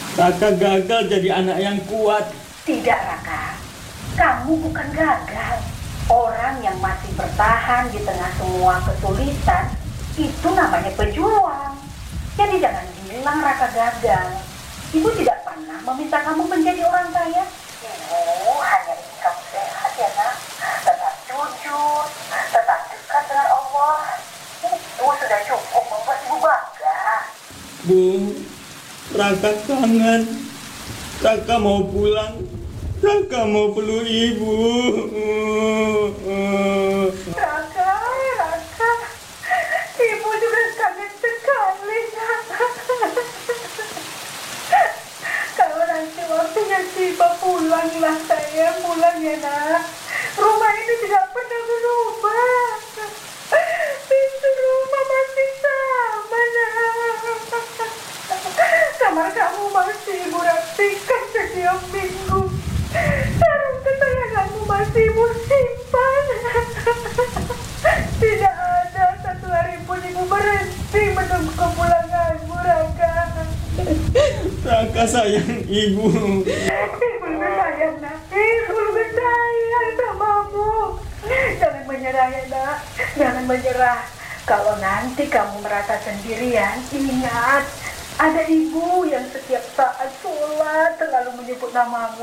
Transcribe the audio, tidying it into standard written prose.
Raka gagal jadi anak yang kuat. Tidak, Raka. Kamu bukan gagal. Orang yang masih bertahan di tengah semua kesulitan, itu namanya pejuang. Jadi jangan bilang Raka gagal. Ibu tidak pernah meminta kamu menjadi orang kaya. Ibu hanya ingin kamu sehat ya nak. Tetap jujur, tetap dekat dengan Allah. Itu sudah cukup membuat ibu bangga. Bu, Raka kangen. Raka mau pulang. Raka mau peluk ibu. Raka, ibu juga kangen sekali. Kalau nanti waktunya tiba, pulanglah sayang, pulang ya nak. Rumah ini tidak pernah berubah. Pintu rumah masih sama nak. Kamar kamu masih ibu rapikan setiap minggu. Sarung kesayanganmu masih ibu simpan. Tidak ada satu hari pun ibu berhenti menunggu kepulanganmu, Raka. Raka sayang ibu. Ibu lebih sayang, nak. Ibu lebih sayang samamu. Jangan menyerah ya, nak. Jangan menyerah. Kalau nanti kamu merasa sendirian, ingat, ada ibu yang setiap saat sholat selalu menyebut namamu.